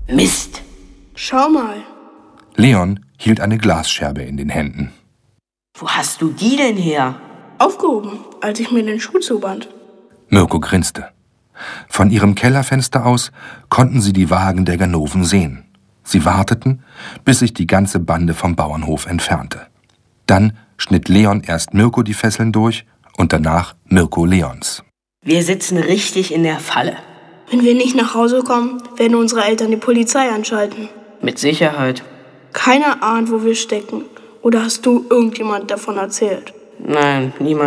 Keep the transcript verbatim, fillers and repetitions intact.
Mist. Schau mal. Leon hielt eine Glasscherbe in den Händen. Wo hast du die denn her? Aufgehoben, als ich mir den Schuh zuband. Mirko grinste. Von ihrem Kellerfenster aus konnten sie die Wagen der Ganoven sehen. Sie warteten, bis sich die ganze Bande vom Bauernhof entfernte. Dann schnitt Leon erst Mirko die Fesseln durch und danach Mirko Leons. Wir sitzen richtig in der Falle. Wenn wir nicht nach Hause kommen, werden unsere Eltern die Polizei anschalten. Mit Sicherheit. Keiner ahnt, wo wir stecken. Oder hast du irgendjemand davon erzählt? Nein, niemand.